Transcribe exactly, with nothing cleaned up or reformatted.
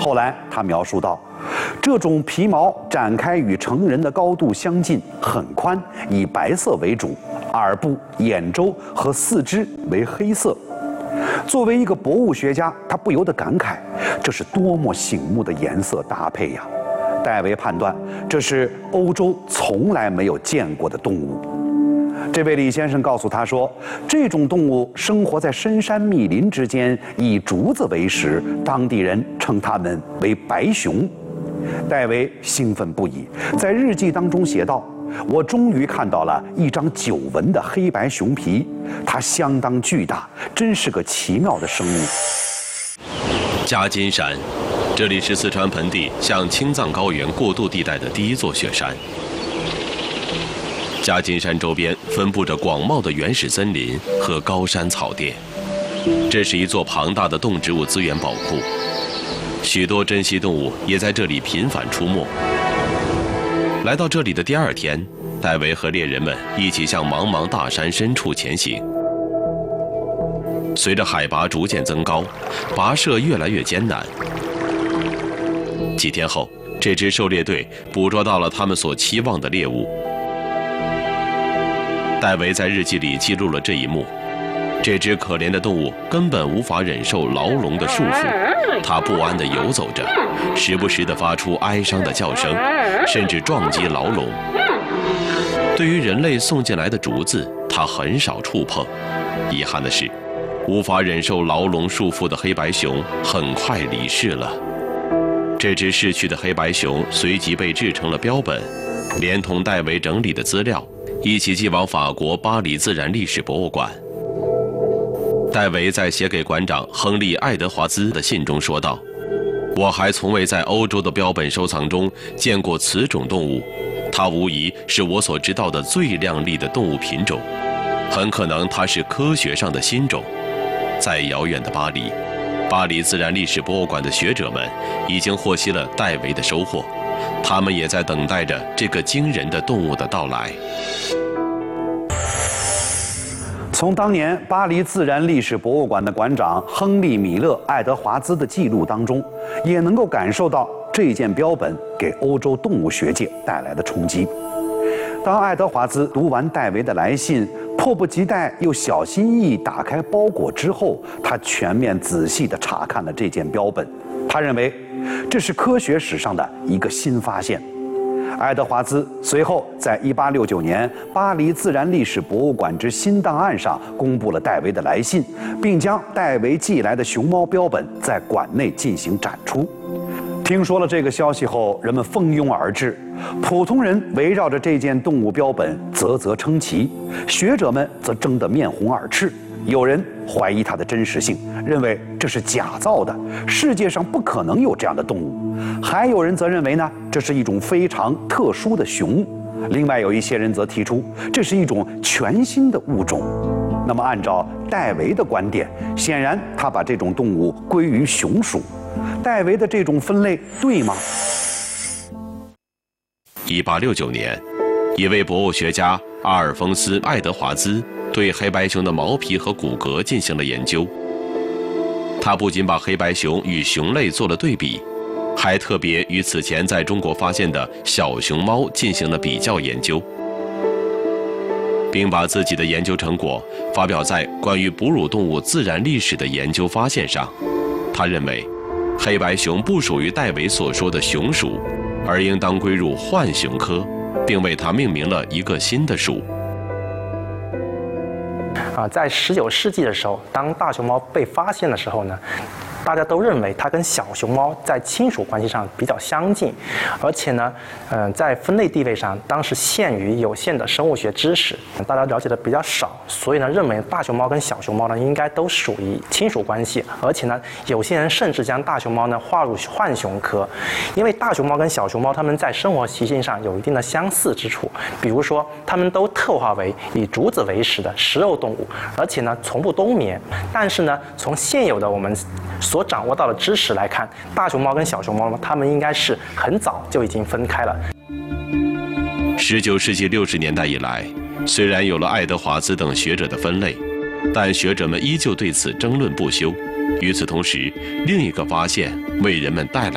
后来他描述道，这种皮毛展开与成人的高度相近，很宽，以白色为主，耳部、眼周和四肢为黑色。作为一个博物学家，他不由得感慨，这是多么醒目的颜色搭配呀！戴维判断，这是欧洲从来没有见过的动物。这位李先生告诉他说，这种动物生活在深山密林之间，以竹子为食，当地人称它们为白熊。戴维兴奋不已，在日记当中写道，我终于看到了一张久闻的黑白熊皮，它相当巨大，真是个奇妙的生物。 夹金山，这里是四川盆地向青藏高原过渡地带的第一座雪山。夹金山周边分布着广袤的原始森林和高山草甸，这是一座庞大的动植物资源宝库，许多珍稀动物也在这里频繁出没。来到这里的第二天，戴维和猎人们一起向茫茫大山深处前行。随着海拔逐渐增高，跋涉越来越艰难。几天后，这支狩猎队捕捉到了他们所期望的猎物。戴维在日记里记录了这一幕，这只可怜的动物根本无法忍受牢笼的束缚，它不安地游走着，时不时地发出哀伤的叫声，甚至撞击牢笼。对于人类送进来的竹子，它很少触碰。遗憾的是，无法忍受牢笼束缚的黑白熊很快离世了。这只逝去的黑白熊随即被制成了标本，连同戴维整理的资料一起寄往法国巴黎自然历史博物馆。戴维在写给馆长亨利·爱德华兹的信中说道，我还从未在欧洲的标本收藏中见过此种动物，它无疑是我所知道的最亮丽的动物品种，很可能它是科学上的新种。在遥远的巴黎，巴黎自然历史博物馆的学者们已经获悉了戴维的收获，他们也在等待着这个惊人的动物的到来。 从当年巴黎自然历史博物馆的馆长亨利·米勒·爱德华兹的记录当中，也能够感受到这件标本给欧洲动物学界带来的冲击。当爱德华兹读完戴维的来信，迫不及待又小心翼翼打开包裹之后，他全面仔细地查看了这件标本。他认为这是科学史上的一个新发现。爱德华兹随后在一八六九年巴黎自然历史博物馆之新档案上公布了戴维的来信，并将戴维寄来的熊猫标本在馆内进行展出。听说了这个消息后，人们蜂拥而至，普通人围绕着这件动物标本啧啧称奇，学者们则争得面红耳赤。有人怀疑它的真实性，认为这是假造的，世界上不可能有这样的动物。还有人则认为呢，这是一种非常特殊的熊。另外有一些人则提出，这是一种全新的物种。那么按照戴维的观点，显然他把这种动物归于熊属。戴维的这种分类对吗？ 一八六九年，一位博物学家阿尔丰斯·爱德华兹对黑白熊的毛皮和骨骼进行了研究。他不仅把黑白熊与熊类做了对比，还特别与此前在中国发现的小熊猫进行了比较研究，并把自己的研究成果发表在关于哺乳动物自然历史的研究发现上。他认为，黑白熊不属于戴维所说的熊属，而应当归入浣熊科，并为它命名了一个新的属。 啊，在十九世纪的时候，当大熊猫被发现的时候呢，大家都认为它跟小熊猫在亲属关系上比较相近，而且呢，嗯、呃，在分类地位上，当时限于有限的生物学知识，大家了解的比较少，所以呢，认为大熊猫跟小熊猫呢应该都属于亲属关系，而且呢，有些人甚至将大熊猫呢划入浣熊科，因为大熊猫跟小熊猫它们在生活习性上有一定的相似之处，比如说它们都特化为以竹子为食的食肉动物，而且呢从不冬眠。但是呢，从现有的我们所掌握到的知识来看，大熊猫跟小熊猫它们应该是很早就已经分开了。 十九世纪六十年代以来，虽然有了爱德华兹等学者的分类，但学者们依旧对此争论不休。与此同时，另一个发现为人们带来